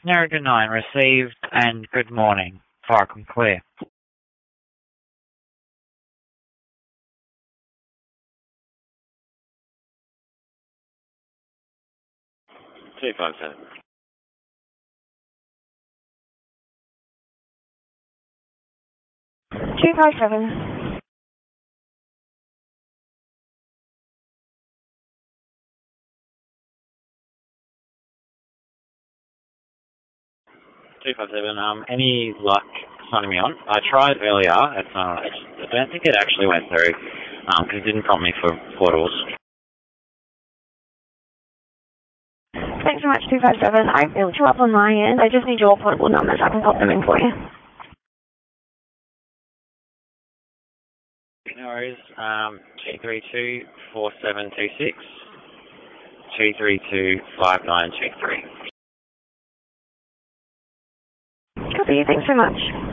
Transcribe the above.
Narrator 9 received and good morning. Far and clear. 257. 257. 257. Any luck signing me on? I tried earlier. I don't think it actually went through because it didn't prompt me for portals. Thanks so much, 257. I built you up on my end. I just need your portable numbers. I can pop them in for you. No worries. 232 4726. 232 5923. Copy. Thanks so much.